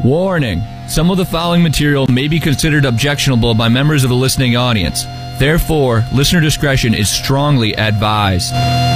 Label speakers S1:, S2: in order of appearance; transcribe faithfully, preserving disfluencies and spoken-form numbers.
S1: Warning: some of the following material may be considered objectionable by members of the listening audience. Therefore, listener discretion is strongly advised.